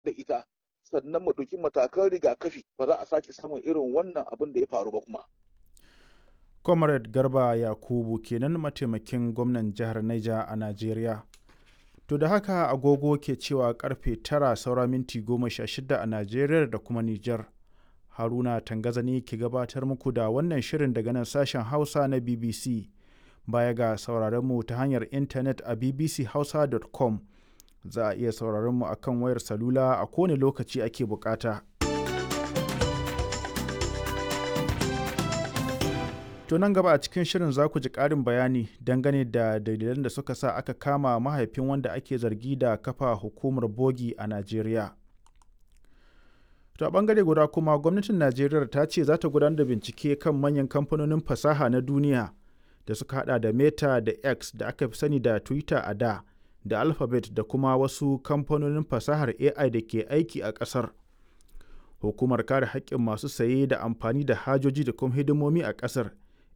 da ita, sannan mu ɗauki matakan rigakafi, ba za a sake samun irin wannan abin da ya faru ba kuma. Comrade Garba Yakubu kenan mataimakin gwamnan jihar Niger a Najeriya. To da haka agogo ke cewa karfe 9 saura minti 16 a Najeriya da kuma Nijar. Haruna Tangaza ne ke gabatar muku da wannan shirin daga nan sashen Hausa na BBC. Baya ga sauraron mu ta hanyar intanet a bbchausa.com, za a iya sauraron mu akan wayar salula a kowane lokaci ake bukata. To nan gaba a cikin shirin za ku ji ƙarin bayani dangane da dalilan da suka sa aka kama mahaifin wanda ake zargi da kafa hukumar bogi a Najeriya. To a ɓangare guda kuma gwamnatin Najeriya ta ce za ta gudanar da bincike kan manyan kamfanonin fasaha na duniya da suka hada da Meta da X da aka fi sani da Twitter a da Alphabet da kuma wasu kamfanonin fasahar AI da ke aiki a ƙasar. Hukumar kare haƙƙin masu saye da amfani da hajoji da kuma hidimomi a ƙasar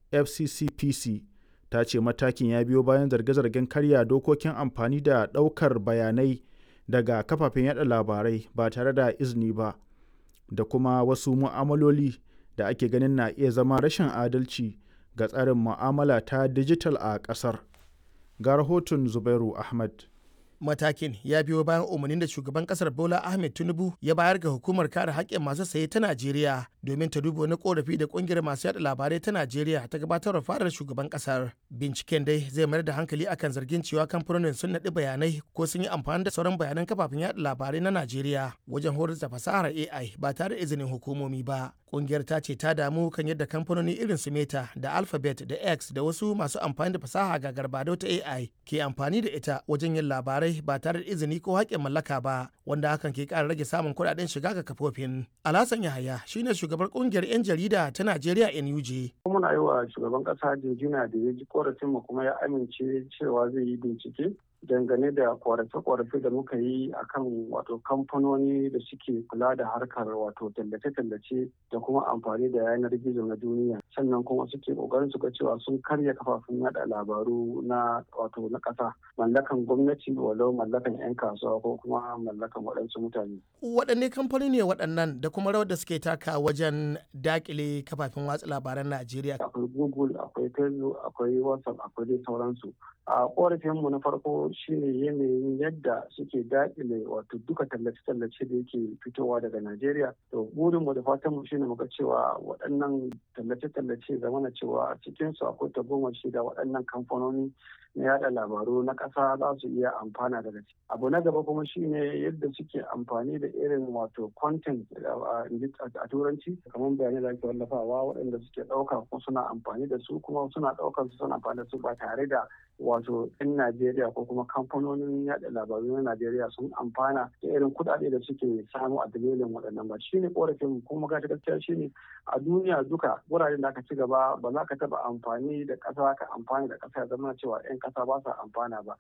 FCCPC ta ce matakin ya biyo bayan zarge-zargen karya dokokin amfani da ɗaukar bayanai daga kafafen yada labarai ba tare da izini ba, da kuma wasu mu'amaloli da ake ganin na iya zama rashin adalci ga tsarin mu'amala ta dijital a ƙasar. Ga rahoton Zubairu Ahmad. Matakin ya biyo bayan umarnin da shugaban kasar Bola Ahmed Tinubu ya bayar ga hukumar kare haƙƙin masu saye ta Najeriya domin ta duba wani korafi da kungiyar masu yada labarai ta Najeriya ta gabatar fadar shugaban kasar. Binciken dai zai mayar da hankali akan zargin cewa kamfanonin sun naɗi bayanai ko sun yi amfani da sauran bayanan kafafen yada labarai na Najeriya wajen horar da fasahar AI ba tare da izinin hukumomi ba. Kungiyar ta ce ta damu kan yadda kamfanoni irin su Meta da Alphabet da X da wasu masu amfani da fasaha ga garbado ta AI ke amfani da ita wajen yin labarai ba tare da izini ko haƙƙin mallaka ba, wanda hakan ke ƙara rage samun kuɗaɗen shiga ga kafofin. Alhassan Yahaya shine shugabar ƙungiyar 'yan jarida ta Najeriya NUJ. Muna yi wa shugaban ƙasa jinjina da ya ji korafin mu kuma ya amince cewa zai yi bincike dangane da korafe-korafe da muka yi akan wato kamfanoni da suke kula da harkar wato tallace-tallace da kuma amfani da yanar gizo na duniya, sannan kuma suke kokarin su ga cewa sun karya kafafen yada labaru na wato na ƙasa, mallakan gwamnati walau mallakan 'yan kasuwa ko kuma mallakan waɗansu mutane. Waɗanne kamfanoni ne waɗannan da kuma rawar da suke taka wajen dakile kafafen watsa labaran Najeriya? Akwai Google, akwai Facebook, akwai WhatsApp, akwai dai sauransu. A korafinmu na farko shine yanayin yadda suke daƙile wato duka tallace-tallace da yake fitowa daga Najeriya. To burinmu da fatanmu shine muga cewa waɗannan tallace-tallace zamana cewa a cikinsu akwai tagomashi da waɗannan kamfanoni na yada labaru na ƙasa za su iya amfana daga ciki. Abu na gaba kuma shine yadda suke amfani da irin wato content a turanci kamar bayanai da ake wallafawa waɗanda suke ɗauka ko suna amfani da su kuma suna ɗaukar su suna amfani da su ba tare da wato 'yan Najeriya ko kuma kamfanonin yada labaru na Najeriya sun amfana da irin kuɗaɗe da suke samu a dalilin waɗannan ba. Shine korafin kuma gaskiya shine a duniya duka wuraren da aka ci gaba ba za ka taɓa amfani da ƙasa ka amfani da ƙasa ya zama cewa 'yan ƙasa ba sa amfana ba.